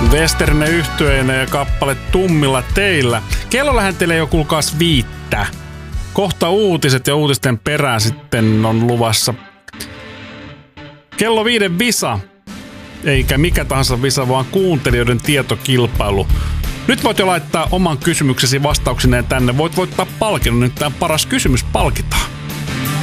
Westerinen yhtyeineen ja kappale Tummilla teillä. Kello lähentelee jo kuulkaas 5. Kohta uutiset ja uutisten perään sitten on luvassa kello 5 visa. Eikä mikä tahansa visa, vaan kuuntelijoiden tietokilpailu. Nyt voit jo laittaa oman kysymyksesi vastauksineen tänne. Voit voittaa palkinnon, nyt tämä paras kysymys palkitaan.